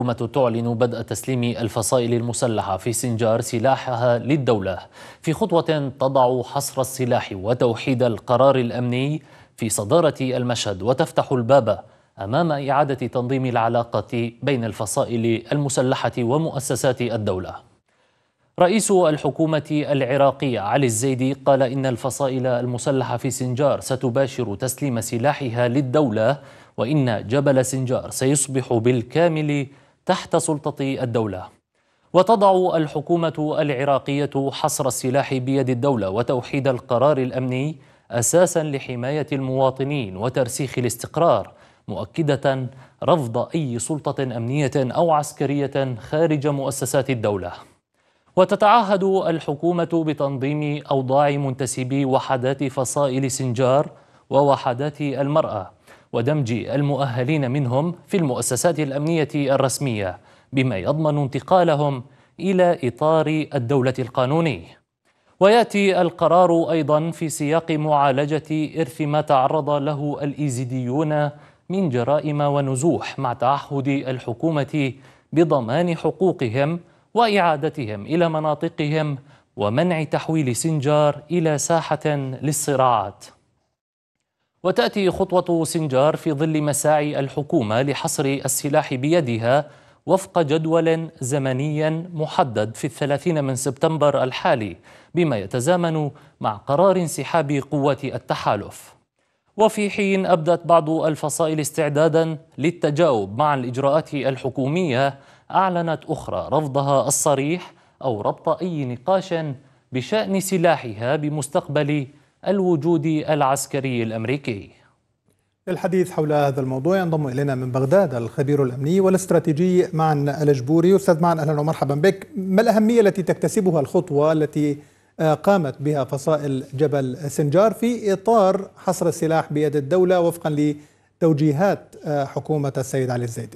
الحكومة تعلن بدء تسليم الفصائل المسلحة في سنجار سلاحها للدولة في خطوة تضع حصر السلاح وتوحيد القرار الأمني في صدارة المشهد، وتفتح الباب أمام إعادة تنظيم العلاقة بين الفصائل المسلحة ومؤسسات الدولة. رئيس الحكومة العراقية علي الزيدي قال إن الفصائل المسلحة في سنجار ستباشر تسليم سلاحها للدولة، وإن جبل سنجار سيصبح بالكامل تحت سلطة الدولة. وتضع الحكومة العراقية حصر السلاح بيد الدولة وتوحيد القرار الأمني أساسا لحماية المواطنين وترسيخ الاستقرار، مؤكدة رفض أي سلطة أمنية أو عسكرية خارج مؤسسات الدولة. وتتعهد الحكومة بتنظيم أوضاع منتسبي وحدات فصائل سنجار ووحدات المرأة ودمج المؤهلين منهم في المؤسسات الأمنية الرسمية، بما يضمن انتقالهم إلى إطار الدولة القانوني. ويأتي القرار أيضا في سياق معالجة إرث ما تعرض له الإيزيديون من جرائم ونزوح، مع تعهد الحكومة بضمان حقوقهم وإعادتهم إلى مناطقهم ومنع تحويل سنجار إلى ساحة للصراعات. وتأتي خطوة سنجار في ظل مساعي الحكومة لحصر السلاح بيدها وفق جدول زمني محدد في 30 من سبتمبر الحالي، بما يتزامن مع قرار انسحاب قوات التحالف. وفي حين أبدت بعض الفصائل استعدادا للتجاوب مع الإجراءات الحكومية، أعلنت أخرى رفضها الصريح أو ربط أي نقاش بشأن سلاحها بمستقبل الوجود العسكري الأمريكي. للحديث حول هذا الموضوع ينضم إلينا من بغداد الخبير الأمني والاستراتيجي معن الجبوري. أستاذ معن، أهلا ومرحبا بك. ما الأهمية التي تكتسبها الخطوة التي قامت بها فصائل جبل سنجار في إطار حصر السلاح بيد الدولة وفقا لتوجيهات حكومة السيد علي الزيدي؟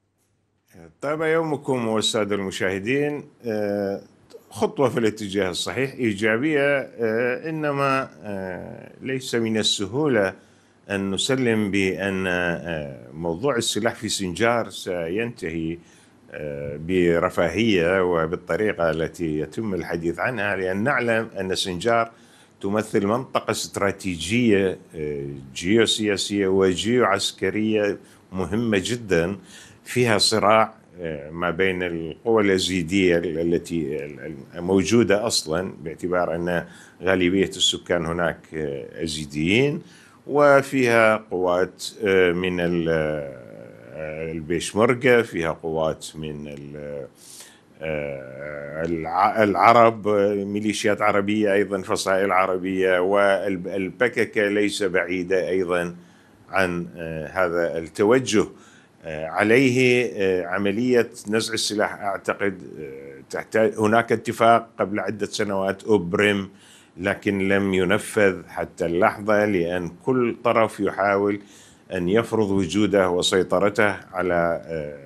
طيب يومكم والسادة المشاهدين. خطوة في الاتجاه الصحيح إيجابية، إنما ليس من السهولة أن نسلم بأن موضوع السلاح في سنجار سينتهي برفاهية وبالطريقة التي يتم الحديث عنها، لأن نعلم أن سنجار تمثل منطقة استراتيجية جيوسياسية وجيوعسكرية مهمة جدا، فيها صراع ما بين القوى اليزيدية التي موجودة أصلا باعتبار أن غالبية السكان هناك يزيديين، وفيها قوات من البيشمركة، فيها قوات من العرب، ميليشيات عربية أيضا، فصائل عربية، والبككة ليس بعيدة أيضا عن هذا التوجه. عليه عملية نزع السلاح أعتقد تحتاج، هناك اتفاق قبل عدة سنوات أبرم لكن لم ينفذ حتى اللحظة، لأن كل طرف يحاول أن يفرض وجوده وسيطرته على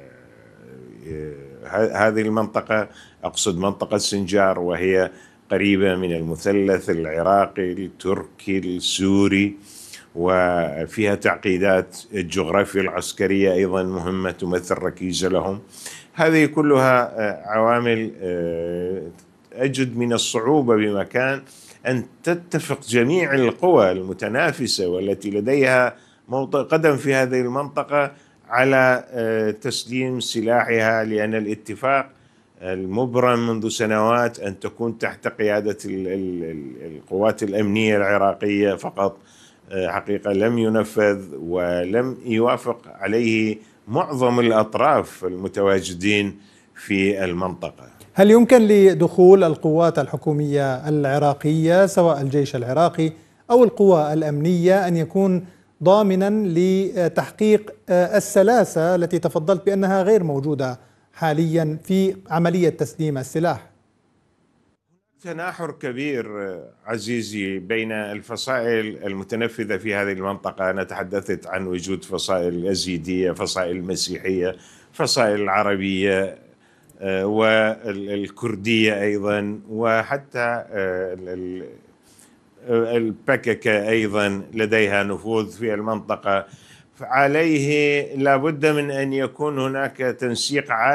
هذه المنطقة. أقصد منطقة سنجار، وهي قريبة من المثلث العراقي التركي السوري، وفيها تعقيدات الجغرافيا العسكرية أيضا مهمة تمثل ركيزة لهم. هذه كلها عوامل أجد من الصعوبة بمكان أن تتفق جميع القوى المتنافسة والتي لديها موطئ قدم في هذه المنطقة على تسليم سلاحها، لأن الاتفاق المبرم منذ سنوات أن تكون تحت قيادة القوات الأمنية العراقية فقط، حقيقة لم ينفذ ولم يوافق عليه معظم الأطراف المتواجدين في المنطقة. هل يمكن لدخول القوات الحكومية العراقية سواء الجيش العراقي أو القوى الأمنية أن يكون ضامنا لتحقيق السلاسة التي تفضلت بأنها غير موجودة حاليا في عملية تسليم السلاح؟ تناحر كبير عزيزي بين الفصائل المتنفذة في هذه المنطقة. أنا تحدثت عن وجود فصائل يزيدية، فصائل مسيحية، فصائل عربية والكردية أيضا، وحتى البككة أيضا لديها نفوذ في المنطقة. عليه لابد من أن يكون هناك تنسيق عالي